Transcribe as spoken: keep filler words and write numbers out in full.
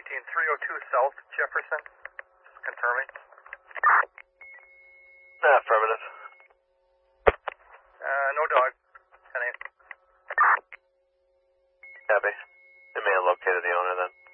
nineteen three oh two South Jefferson. Just confirming. Uh, affirmative. Uh, no dog. ten eight. Copy. They may have located the owner then.